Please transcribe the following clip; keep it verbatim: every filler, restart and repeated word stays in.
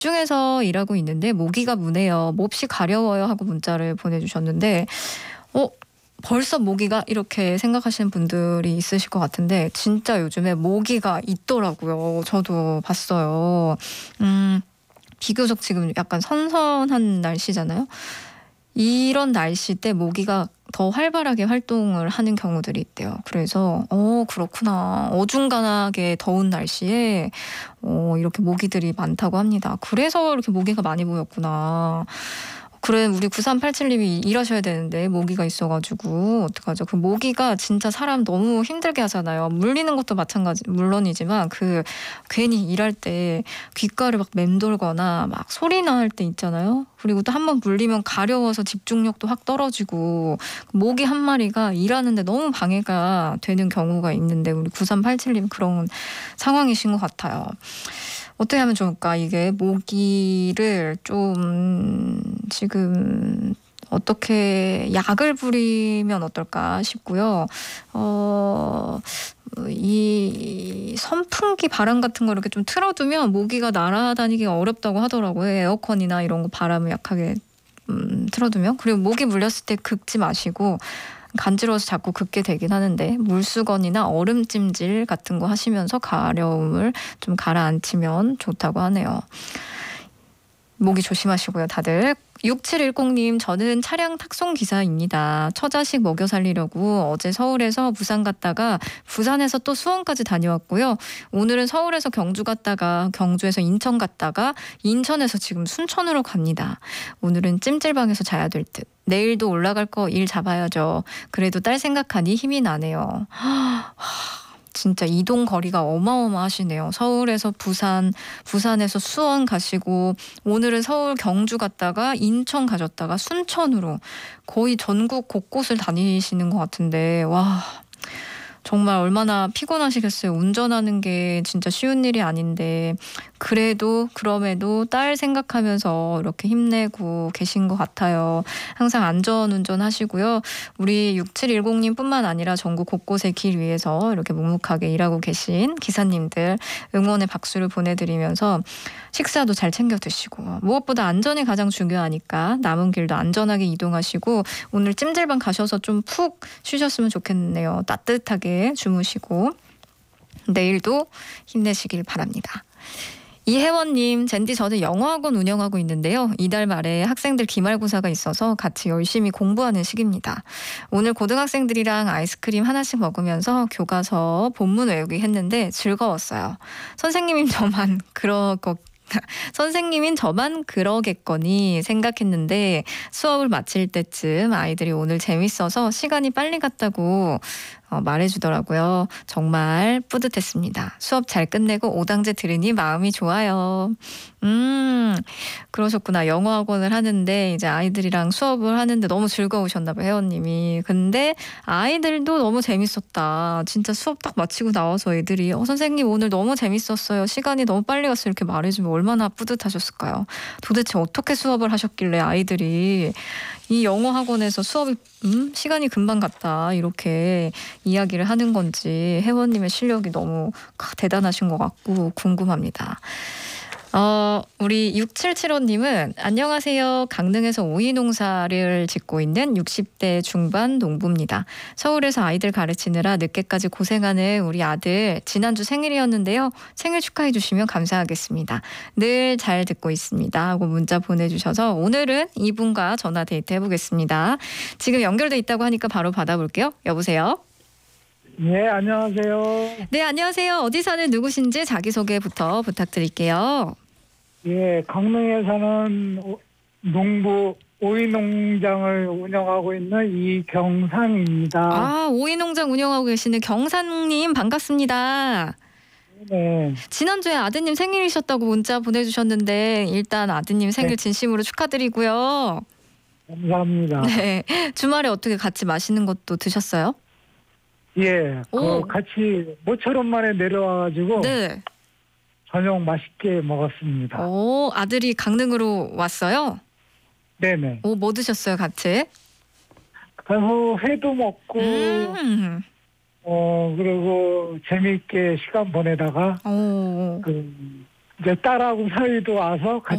중에서 일하고 있는데 모기가 무네요. 몹시 가려워요 하고 문자를 보내주셨는데 어 벌써 모기가 이렇게 생각하시는 분들이 있으실 것 같은데 진짜 요즘에 모기가 있더라고요. 저도 봤어요. 음, 비교적 지금 약간 선선한 날씨잖아요. 이런 날씨 때 모기가 더 활발하게 활동을 하는 경우들이 있대요. 그래서 어 그렇구나. 어중간하게 더운 날씨에 어 이렇게 모기들이 많다고 합니다. 그래서 이렇게 모기가 많이 보였구나. 그래 우리 구삼팔칠님이 일하셔야 되는데 모기가 있어가지고 어떡하죠? 그 모기가 진짜 사람 너무 힘들게 하잖아요. 물리는 것도 마찬가지 물론이지만 그 괜히 일할 때 귓가를 막 맴돌거나 막 소리 날 때 있잖아요. 그리고 또 한 번 물리면 가려워서 집중력도 확 떨어지고 모기 한 마리가 일하는데 너무 방해가 되는 경우가 있는데 우리 구삼팔칠님 그런 상황이신 것 같아요. 어떻게 하면 좋을까? 이게 모기를 좀 지금 어떻게 약을 부리면 어떨까 싶고요. 어, 이 선풍기 바람 같은 거 이렇게 좀 틀어두면 모기가 날아다니기가 어렵다고 하더라고요. 에어컨이나 이런 거 바람을 약하게 음, 틀어두면. 그리고 모기 물렸을 때 긁지 마시고 간지러워서 자꾸 긁게 되긴 하는데 물수건이나 얼음찜질 같은 거 하시면서 가려움을 좀 가라앉히면 좋다고 하네요. 모기 조심하시고요, 다들. 육칠일공님, 저는 차량 탁송 기사입니다. 처자식 먹여 살리려고 어제 서울에서 부산 갔다가 부산에서 또 수원까지 다녀왔고요. 오늘은 서울에서 경주 갔다가 경주에서 인천 갔다가 인천에서 지금 순천으로 갑니다. 오늘은 찜질방에서 자야 될 듯. 내일도 올라갈 거 일 잡아야죠. 그래도 딸 생각하니 힘이 나네요. 진짜 이동 거리가 어마어마하시네요. 서울에서 부산, 부산에서 수원 가시고 오늘은 서울 경주 갔다가 인천 가셨다가 순천으로 거의 전국 곳곳을 다니시는 것 같은데 와 정말 얼마나 피곤하시겠어요. 운전하는 게 진짜 쉬운 일이 아닌데 그래도 그럼에도 딸 생각하면서 이렇게 힘내고 계신 것 같아요. 항상 안전운전 하시고요. 우리 육칠일공님 뿐만 아니라 전국 곳곳의 길 위에서 이렇게 묵묵하게 일하고 계신 기사님들 응원의 박수를 보내드리면서 식사도 잘 챙겨 드시고 무엇보다 안전이 가장 중요하니까 남은 길도 안전하게 이동하시고 오늘 찜질방 가셔서 좀 푹 쉬셨으면 좋겠네요. 따뜻하게 주무시고 내일도 힘내시길 바랍니다. 이혜원님, 젠디 저는 영어학원 운영하고 있는데요. 이달 말에 학생들 기말고사가 있어서 같이 열심히 공부하는 시기입니다. 오늘 고등학생들이랑 아이스크림 하나씩 먹으면서 교과서 본문 외우기 했는데 즐거웠어요. 선생님인 저만 그러 거 선생님인 저만 그러겠거니 생각했는데 수업을 마칠 때쯤 아이들이 오늘 재밌어서 시간이 빨리 갔다고 어, 말해주더라고요. 정말 뿌듯했습니다. 수업 잘 끝내고 오당제 들으니 마음이 좋아요. 음, 그러셨구나. 영어 학원을 하는데 이제 아이들이랑 수업을 하는데 너무 즐거우셨나 봐요, 회원님이. 근데 아이들도 너무 재밌었다. 진짜 수업 딱 마치고 나와서 애들이 어, 선생님 오늘 너무 재밌었어요. 시간이 너무 빨리 갔어요. 이렇게 말해주면 얼마나 뿌듯하셨을까요? 도대체 어떻게 수업을 하셨길래 아이들이 이 영어 학원에서 수업이 음, 시간이 금방 갔다 이렇게 이야기를 하는 건지 회원님의 실력이 너무 대단하신 것 같고 궁금합니다. 어, 우리 육칠칠오님은 안녕하세요. 강릉에서 오이 농사를 짓고 있는 육십 대 중반 농부입니다. 서울에서 아이들 가르치느라 늦게까지 고생하는 우리 아들 지난주 생일이었는데요. 생일 축하해 주시면 감사하겠습니다. 늘 잘 듣고 있습니다 하고 문자 보내주셔서 오늘은 이분과 전화 데이트 해보겠습니다. 지금 연결돼 있다고 하니까 바로 받아볼게요. 여보세요? 네, 안녕하세요. 네, 안녕하세요. 어디 사는 누구신지 자기소개부터 부탁드릴게요. 예, 강릉에 사는 오- 농부 오이 농장을 운영하고 있는 이경상입니다. 아, 오이 농장 운영하고 계시는 경산님 반갑습니다. 네, 지난주에 아드님 생일이셨다고 문자 보내주셨는데 일단 아드님 생일 진심으로 축하드리고요. 감사합니다. 네, 주말에 어떻게 같이 맛있는 것도 드셨어요? 예, 그 오. 같이 모처럼 만에 내려와가지고 네. 저녁 맛있게 먹었습니다. 오, 아들이 강릉으로 왔어요? 네네. 오, 뭐 드셨어요, 같이? 그래서 회도 먹고 음. 어 그리고 재미있게 시간 보내다가 오. 그 이제 딸하고 사위도 와서 같이